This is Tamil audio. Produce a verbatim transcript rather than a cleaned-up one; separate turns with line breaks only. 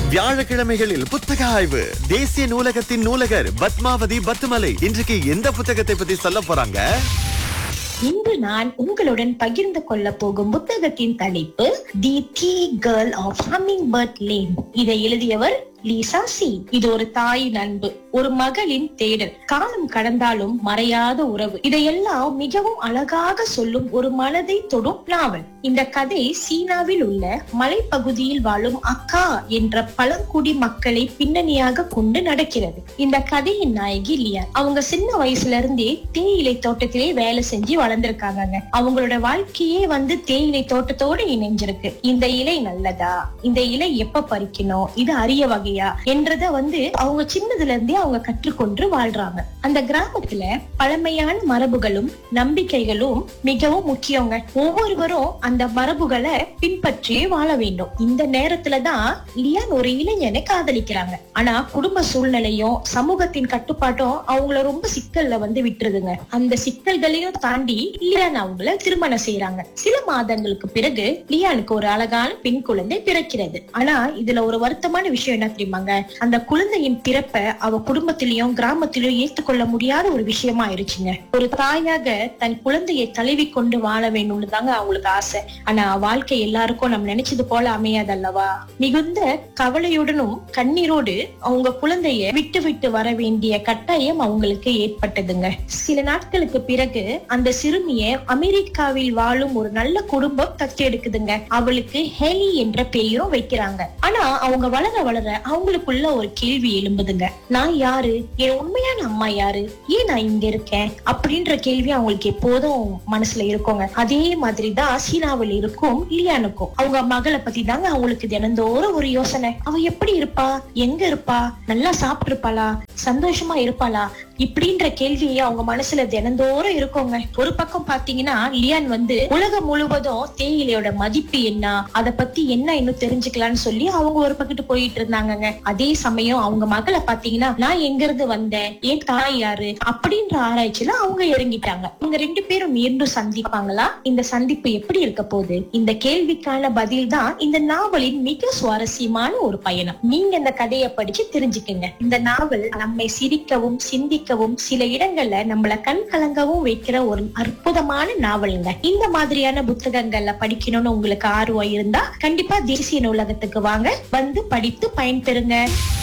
வியாழக்கிழமைகளில் புத்தக ஆய்வு. தேசிய நூலகத்தின் நூலகர் பத்மாவதி பத்துமலை இன்றைக்கு எந்த புத்தகத்தை பத்தி சொல்ல போறாங்க?
இன்று நான் உங்களுடன் பகிர்ந்து கொள்ள போகும் புத்தகத்தின் தலைப்பு தி tea girl of humming bird lane. இதை எழுதியவர் லீசா சி. இது ஒரு தாயின் அன்பு, ஒரு மகளின் தேடல், காலம் கடந்தாலும் மறையாத உறவு, இதையெல்லாம் மிகவும் அழகாக சொல்லும் ஒரு மனதை தொடும் நாவல். இந்த கதை சீனாவில் உள்ள மலைப்பகுதியில் வாழும் அக்கா என்ற பழங்குடி மக்களை பின்னணியாக கொண்டு நடக்கிறது. இந்த கதையின் நாயகி லியான். அவங்க சின்ன வயசுல இருந்தே தேயிலை தோட்டத்திலே வேலை செஞ்சு வளர்ந்திருக்காங்க. அவங்களோட வாழ்க்கையே வந்து தேயிலை தோட்டத்தோடு இணைஞ்சிருக்கு. இந்த இலை நல்லதா, இந்த இலை எப்ப பறிக்கணும், இது அரிய வகை என்றத வந்து அவங்க சின்னதுல இருந்தே அவங்க கற்றுக்கொண்டு வாழ்றாங்க. அந்த கிராமத்துல பழமையான மரபுகளும் நம்பிக்கைகளும் மிகவும் முக்கியங்க. ஒவ்வொருவரும் அந்த மரபுகளை பின்பற்றியே வாழ வேண்டும். இந்த நேரத்துலதான் லியான் ஒரு இளைஞனை காதலிக்கிறாங்க. ஆனா குடும்ப சூழ்நிலையும் சமூகத்தின் கட்டுப்பாட்டும் அவங்கள ரொம்ப சிக்கல்ல வந்து விட்டுருதுங்க. அந்த சிக்கல்களையும் தாண்டி லியான் அவங்கள திருமணம் செய்யறாங்க. சில மாதங்களுக்கு பிறகு லியானுக்கு ஒரு அழகான பெண் குழந்தை பிறக்கிறது. ஆனா இதுல ஒரு வருத்தமான விஷயம் என்ன தெரியுமாங்க? அந்த குழந்தையின் பிறப்ப அவ குடும்பத்திலயும் கிராமத்திலயும் ஏற்றுக்கொள்ள முடியாத ஒரு விஷயமா ஆயிருச்சுங்க. ஒரு தாயாக தன் குழந்தையை தழுவி கொண்டு வாழ வேணும்னு தாங்க அவங்களுக்கு ஆசை. ஆனா வாழ்க்கை எல்லாருக்கும் நம்ம நினைச்சது போல அமையாதல்லவா? மிகுந்த கவலையுடனும் கண்ணீரோடு அவங்க குழந்தைய விட்டு விட்டு வர வேண்டிய கட்டாயம் அவங்களுக்கு ஏற்பட்டதுங்க. சில நாட்களுக்கு பிறகு அந்த சிறுமிய அமெரிக்காவில் வாழும் ஒரு நல்ல குடும்பம் தத்தெடுக்குதுங்க. அவளுக்கு ஹெலி என்ற பெயரும் வைக்கிறாங்க. ஆனா அவங்க வளர வளர அவங்களுக்குள்ள ஒரு கேள்வி எழும்புதுங்க. நான் யாரு, என் உண்மையான அம்மா யாரு, ஏன் நான் இங்க இருக்கேன் அப்படின்ற கேள்வி அவங்களுக்கு எப்போதும் மனசுல இருக்குங்க. அதே மாதிரிதான் சீனாவில் இருக்கும் லியானுக்கும் அவங்க மகளை பத்தி தாங்க அவங்களுக்கு தினந்தோறும் ஒரு யோசனை. அவ எப்படி இருப்பா, எங்க இருப்பா, நல்லா சாப்பிட்டு இருப்பாளா, சந்தோஷமா இருப்பாளா இப்படின்ற கேள்வியை அவங்க மனசுல தினந்தோறும் இருக்குங்க. ஒரு பக்கம் பாத்தீங்கன்னா லியான் வந்து உலகம் முழுவதும் தேயிலையோட மதிப்பு என்ன, அதை பத்தி என்ன இன்னும் தெரிஞ்சுக்கலாம்னு சொல்லி அவங்க ஒரு பக்கத்து போயிட்டு இருந்தாங்க. அதே சமயம் அவங்க மகளை பாத்தீங்கன்னா நான் எங்க இருந்து வந்தேன், என் தாய் யாரு அப்படின்ற ஆராய்ச்சியில அவங்க இறங்கிட்டாங்க. இவங்க ரெண்டு பேரும் மீண்டும் சந்திப்பாங்களா? இந்த சந்திப்பு எப்படி இருக்க போகுது? இந்த கேள்விக்கான பதில் தான் இந்த நாவலின் மிக சுவாரஸ்யமான ஒரு பயணம். நீங்க இந்த கதையை படிச்சு தெரிஞ்சுக்கங்க. இந்த நாவல் நம்மை சிரிக்கவும் சிந்திக்கவும் சில இடங்கள்ல நம்மள கண் கலங்கவும் வைக்கிற ஒரு அற்புதமான நாவலுங்க. இந்த மாதிரியான புத்தகங்கள்ல படிக்கணும்னு உங்களுக்கு ஆர்வம் இருந்தா கண்டிப்பா தேசிய நூலகத்துக்கு வாங்க, வந்து படித்து பயன்பெறுங்க.